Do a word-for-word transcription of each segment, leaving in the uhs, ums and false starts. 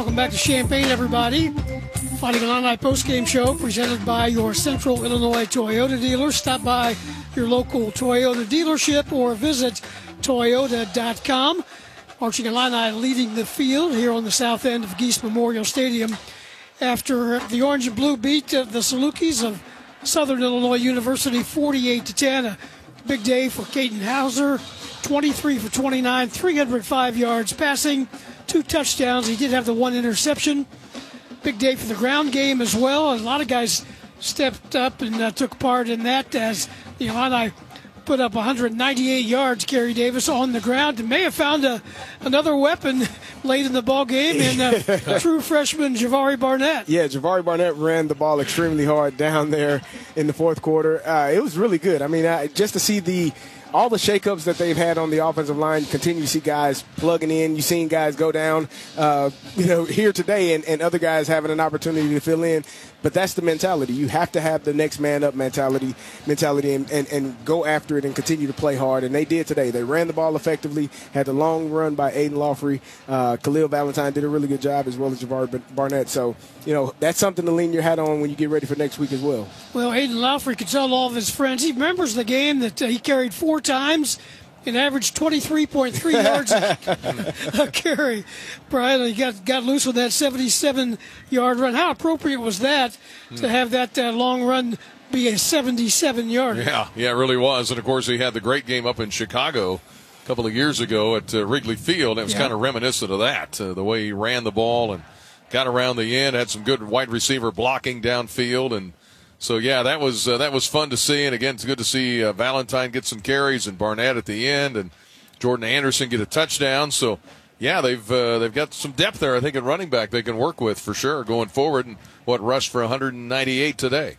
Welcome back to Champaign, everybody. Fighting Illini postgame show presented by your Central Illinois Toyota dealer. Stop by your local Toyota dealership or visit Toyota dot com. Marching Illini leading the field here on the south end of Geese Memorial Stadium after the Orange and Blue beat uh, the Salukis of Southern Illinois University forty-eight to ten. A big day for Caden Hauser, twenty-three for twenty-nine, three hundred five yards passing, two touchdowns. He did have the one interception. Big day for the ground game as well. A lot of guys stepped up and uh, took part in that as the Illini put up one hundred ninety-eight yards, Kerry Davis, on the ground, and may have found a, another weapon late in the ball game in uh, true freshman Javari Barnett. Yeah, Javari Barnett ran the ball extremely hard down there in the fourth quarter. Uh, it was really good. I mean, uh, just to see the all the shakeups that they've had on the offensive line, continue to see guys plugging in. You've seen guys go down, uh, you know, here today, and, and other guys having an opportunity to fill in. But that's the mentality. You have to have the next man up mentality, mentality, and, and, and go after it and continue to play hard. And they did today. They ran the ball effectively. Had the long run by Aiden Lawfrey. Uh, Khalil Valentine did a really good job, as well as Javari Barnett. So, you know, that's something to lean your hat on when you get ready for next week as well. Well, Aiden Lawfrey could tell all of his friends. He remembers the game that uh, he carried four times and averaged twenty-three point three yards a, a carry. Brian, he got, got loose with that seventy-seven yard run. How appropriate was that to have that uh, long run be a seventy-seven yard? Yeah, yeah, it really was. And, of course, he had the great game up in Chicago a couple of years ago at uh, Wrigley Field. It was yeah. kind of reminiscent of that, uh, the way he ran the ball and got around the end, had some good wide receiver blocking downfield. And so, yeah, that was uh, that was fun to see. And, again, it's good to see uh, Valentine get some carries and Barnett at the end and Jordan Anderson get a touchdown. So, yeah, they've uh, they've got some depth there, I think, at running back they can work with for sure going forward. And, what, rushed for one hundred ninety-eight today.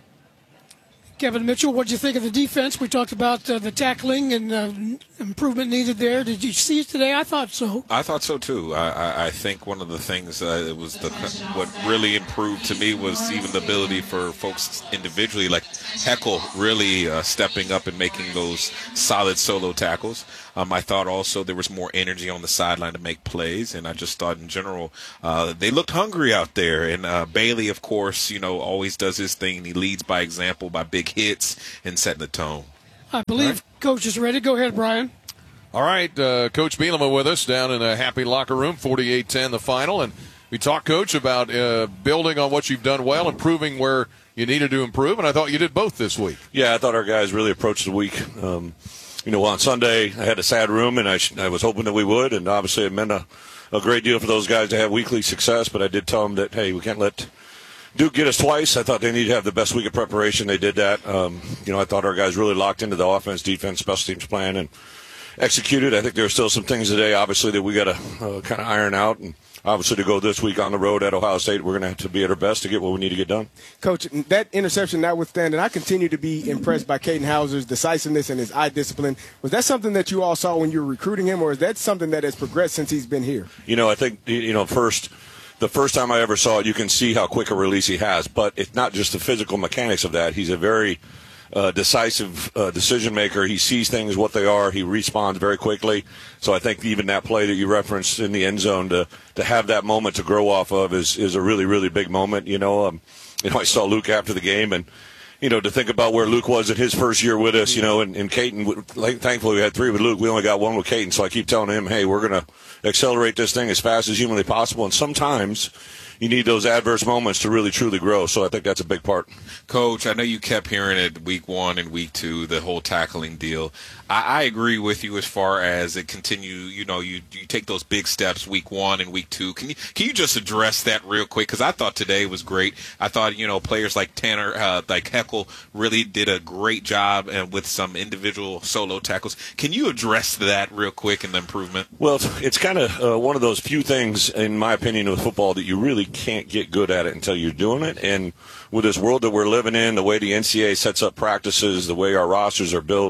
Kevin Mitchell, what did you think of the defense? We talked about uh, the tackling and uh, improvement needed there. Did you see it today? I thought so. I thought so too. I, I, I think one of the things uh, it was the what really improved to me was even the ability for folks individually, like Heckle, really uh, stepping up and making those solid solo tackles. Um, I thought also there was more energy on the sideline to make plays, and I just thought in general uh, they looked hungry out there. And uh, Bailey, of course, you know, always does his thing. He leads by example, by big hits and setting the tone. I believe right. Coach is ready. Go ahead, Brian. All right, uh, Coach Bielema with us down in a happy locker room, forty-eight ten the final. And we talked, Coach, about uh, building on what you've done well, improving where you needed to improve, and I thought you did both this week. Yeah, I thought our guys really approached the week. Um, you know, on Sunday I had a sad room, and I, sh- I was hoping that we would, and obviously it meant a, a great deal for those guys to have weekly success, but I did tell them that, hey, we can't let Duke get us twice. I thought they needed to have the best week of preparation. They did that. Um, you know, I thought our guys really locked into the offense, defense, special teams plan, and executed. I think there are still some things today, obviously, that we got to uh, kind of iron out. And obviously, to go this week on the road at Ohio State, we're going to have to be at our best to get what we need to get done. Coach, that interception notwithstanding, I continue to be impressed by Caden Hauser's decisiveness and his eye discipline. Was that something that you all saw when you were recruiting him, or is that something that has progressed since he's been here? You know, I think, you know, first – the first time I ever saw it, you can see how quick a release he has. But it's not just the physical mechanics of that. He's a very uh, decisive uh, decision maker. He sees things what they are. He responds very quickly. So I think even that play that you referenced in the end zone, to to have that moment to grow off of is is a really, really big moment. You know, um, you know, I saw Luke after the game, and you know, to think about where Luke was in his first year with us, you know, and, and Caden, like, thankfully we had three with Luke. We only got one with Caden, so I keep telling him, hey, we're going to accelerate this thing as fast as humanly possible. And sometimes you need those adverse moments to really, truly grow. So I think that's a big part. Coach, I know you kept hearing it week one and week two, the whole tackling deal. I, I agree with you as far as it continue, you know, you, you take those big steps week one and week two. Can you can you just address that real quick? Because I thought today was great. I thought, you know, players like Tanner, uh, like Heckle really did a great job and with some individual solo tackles. Can you address that real quick and the improvement? Well, it's, it's kind of uh, one of those few things, in my opinion, with football that you really can't get good at it until you're doing it. And with this world that we're living in, the way the N C A A sets up practices, the way our rosters are built,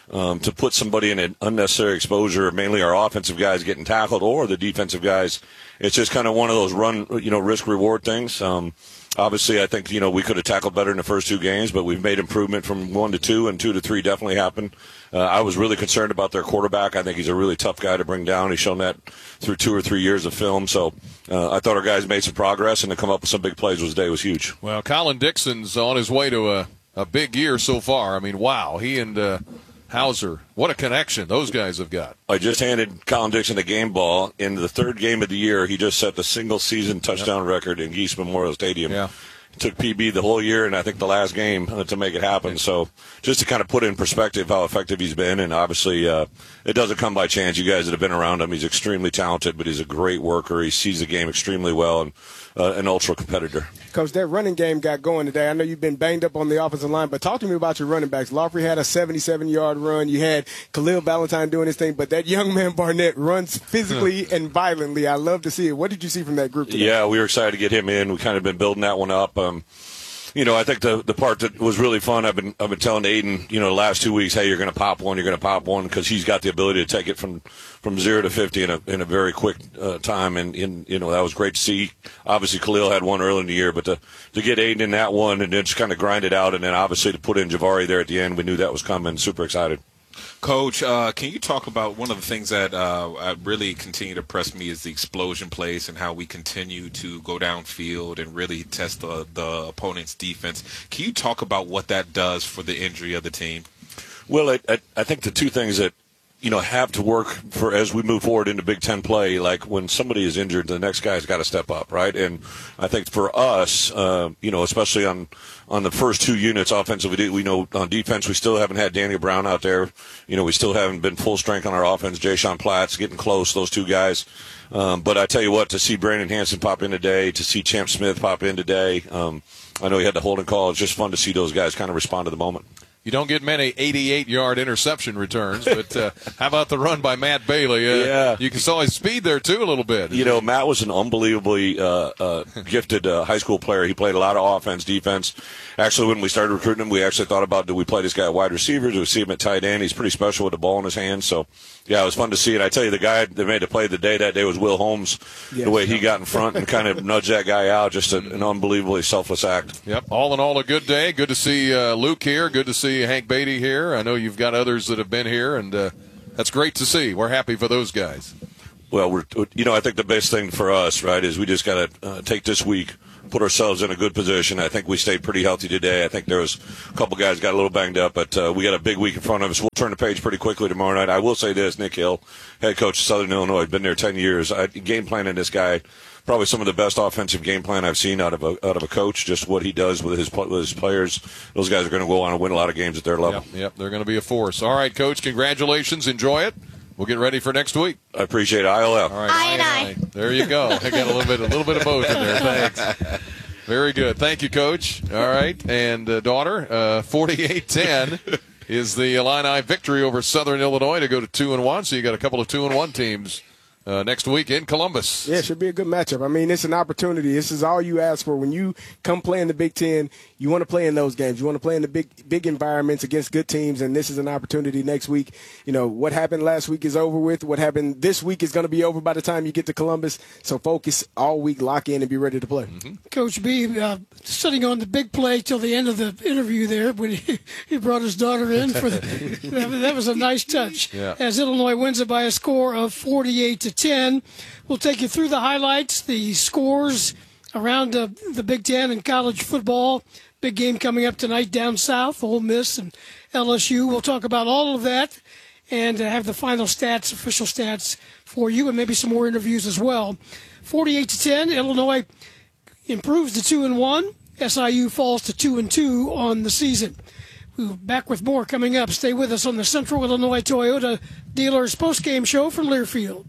um, to put somebody in an unnecessary exposure, mainly our offensive guys getting tackled or the defensive guys. It's just kind of one of those run, you know, risk reward things. Um, obviously, I think, you know, we could have tackled better in the first two games, but we've made improvement from one to two, and two to three definitely happened. Uh, I was really concerned about their quarterback. I think he's a really tough guy to bring down. He's shown that through two or three years of film. So uh, I thought our guys made some progress, and to come up with some big plays today was huge. Well, Colin Dixon's on his way to a, a big year so far. I mean, wow, he and uh, Hauser, what a connection those guys have got. I just handed Colin Dixon a game ball. In the third game of the year, he just set the single-season touchdown yep. record in Geese Memorial Stadium. Yeah. Took P B the whole year, and I think the last game uh, to make it happen. So just to kind of put in perspective how effective he's been, and obviously uh, it doesn't come by chance. You guys that have been around him, he's extremely talented, but he's a great worker. He sees the game extremely well, and uh, an ultra competitor. Coach, that running game got going today. I know you've been banged up on the offensive line, but talk to me about your running backs. Lawfrey had a seventy-seven-yard run. You had Khalil Valentine doing his thing, but that young man Barnett runs physically and violently. I love to see it. What did you see from that group today? Yeah, we were excited to get him in. We kind of been building that one up. Um, You know, I think the the part that was really fun, I've been I've been telling Aiden, you know, the last two weeks, hey, you're going to pop one, you're going to pop one, because he's got the ability to take it from, from zero to fifty in a in a very quick uh, time, and in you know that was great to see. Obviously, Khalil had one early in the year, but to to get Aiden in that one and then just kind of grind it out, and then obviously to put in Javari there at the end, we knew that was coming. Super excited. Coach, uh, can you talk about one of the things that uh, really continue to impress me is the explosion plays and how we continue to go downfield and really test the, the opponent's defense. Can you talk about what that does for the injury of the team? Well, I, I, I think the two things that, you know, have to work for as we move forward into Big Ten play, like when somebody is injured, the next guy's got to step up, right? And I think for us, uh, you know, especially on on the first two units offensively, we know on defense we still haven't had Daniel Brown out there. You know, we still haven't been full strength on our offense. Jay-Sean Platt's getting close, those two guys. Um, but I tell you what, to see Brandon Hansen pop in today, to see Champ Smith pop in today, um, I know he had the holding call. It's just fun to see those guys kind of respond to the moment. You don't get many eighty-eight-yard interception returns, but uh, how about the run by Matt Bailey? Uh, yeah. You can saw his speed there, too, a little bit. You know, Matt was an unbelievably uh, uh, gifted uh, high school player. He played a lot of offense, defense. Actually, when we started recruiting him, we actually thought about, do we play this guy at wide receiver? Do we see him at tight end? He's pretty special with the ball in his hands. So, yeah, it was fun to see. And I tell you, the guy that made the play the day that day was Will Holmes. Yes. The way he got in front and kind of nudged that guy out, just a, an unbelievably selfless act. Yep, all in all, a good day. Good to see uh, Luke here. Good to see Hank Beatty here. I know you've got others that have been here, and uh, that's great to see. We're happy for those guys. Well, we're, you know, I think the best thing for us, right, is we just got to uh, take this week, put ourselves in a good position. I think we stayed pretty healthy today. I think there was a couple guys got a little banged up, but uh, we got a big week in front of us. We'll turn the page pretty quickly tomorrow night. I will say this, Nick Hill, head coach of Southern Illinois, been there ten years. I, game planning this guy, probably some of the best offensive game plan I've seen out of a out of a coach. Just what he does with his with his players. Those guys are going to go on and win a lot of games at their level. Yep, yep, they're going to be a force. All right, Coach, congratulations. Enjoy it. We'll get ready for next week. I appreciate it. I L L. All right, I and I. There you go. I got a little bit a little bit of both in there. Thanks. Very good. Thank you, Coach. All right, and uh, daughter, uh, forty-eight ten is the Illini victory over Southern Illinois to go to two and one. So you got a couple of two and one teams. Uh, next week in Columbus. Yeah, it should be a good matchup. I mean, it's an opportunity. This is all you ask for. When you come play in the Big Ten, you want to play in those games. You want to play in the big big environments against good teams, and this is an opportunity next week. You know, what happened last week is over with. What happened this week is going to be over by the time you get to Columbus. So focus all week, lock in, and be ready to play. Mm-hmm. Coach B, uh, sitting on the big play till the end of the interview there when he, he brought his daughter in. for the, that, that was a nice touch. Yeah. As Illinois wins it by a score of forty-eight to ten. We'll take you through the highlights, the scores around uh, the Big Ten and college football. Big game coming up tonight down south, Ole Miss and L S U. We'll talk about all of that and uh, have the final stats, official stats for you, and maybe some more interviews as well. forty-eight to ten, Illinois improves to two and one. S I U falls to two and two on the season. We'll be back with more coming up. Stay with us on the Central Illinois Toyota Dealers postgame show from Learfield.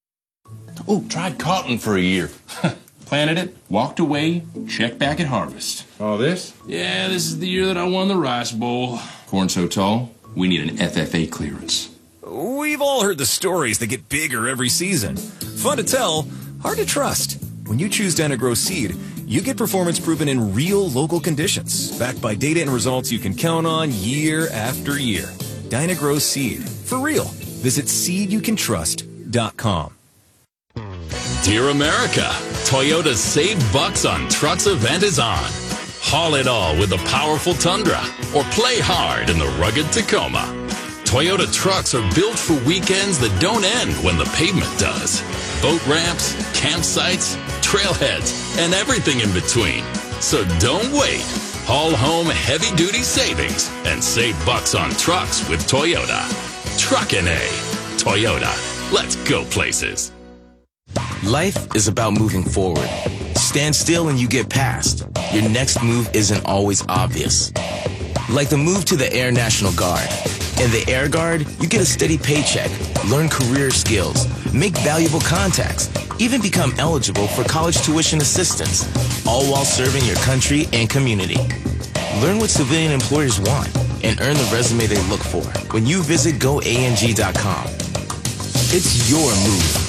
Oh, tried cotton for a year. Planted it, walked away, checked back at harvest. All this? Yeah, this is the year that I won the Rice Bowl. Corn so tall, we need an F F A clearance. We've all heard the stories that get bigger every season. Fun to tell, hard to trust. When you choose Denagro Seed, you get performance proven in real local conditions, backed by data and results you can count on year after year. Dynagrow Seed. For real. Visit seed you can trust dot com. Dear America, Toyota's Save Bucks on Trucks event is on. Haul it all with the powerful Tundra or play hard in the rugged Tacoma. Toyota trucks are built for weekends that don't end when the pavement does. Boat ramps, campsites, trailheads, and everything in between. So don't wait. Haul home heavy-duty savings and save bucks on trucks with Toyota. Truckin' A. Toyota. Let's go places. Life is about moving forward. Stand still and you get past. Your next move isn't always obvious. Like the move to the Air National Guard. In the Air Guard, you get a steady paycheck, learn career skills, make valuable contacts, even become eligible for college tuition assistance, all while serving your country and community. Learn what civilian employers want and earn the resume they look for when you visit go A N G dot com. It's your move.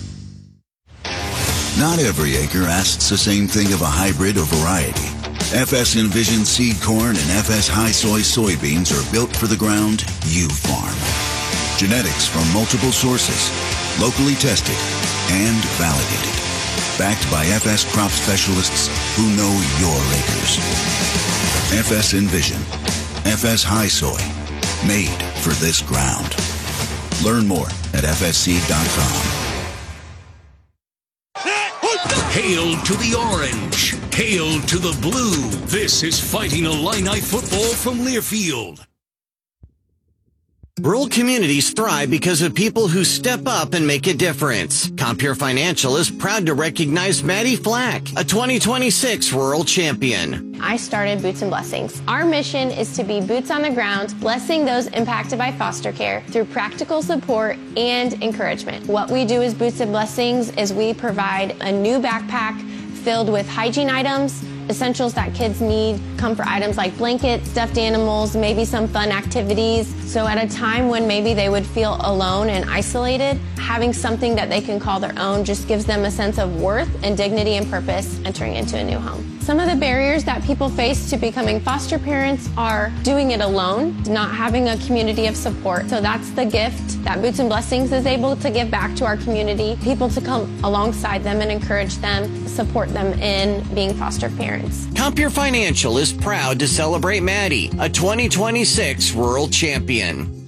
Not every acre asks the same thing of a hybrid or variety. F S Envision seed corn and F S High Soy soybeans are built for the ground you farm. Genetics from multiple sources, locally tested and validated. Backed by F S crop specialists who know your acres. F S Envision, F S High Soy, made for this ground. Learn more at F S seed dot com. Hail to the orange. Hail to the blue. This is Fighting Illini football from Learfield. Rural communities thrive because of people who step up and make a difference. Compeer Financial is proud to recognize Maddie Flack, a twenty twenty-six Rural Champion. I started Boots and Blessings. Our mission is to be boots on the ground, blessing those impacted by foster care through practical support and encouragement. What we do as Boots and Blessings is we provide a new backpack filled with hygiene items, essentials that kids need, comfort items like blankets, stuffed animals, maybe some fun activities. So at a time when maybe they would feel alone and isolated, having something that they can call their own just gives them a sense of worth and dignity and purpose entering into a new home. Some of the barriers that people face to becoming foster parents are doing it alone, not having a community of support. So that's the gift that Boots and Blessings is able to give back to our community, people to come alongside them and encourage them, support them in being foster parents. Compeer Financial is proud to celebrate Maddie, a twenty twenty-six Rural Champion.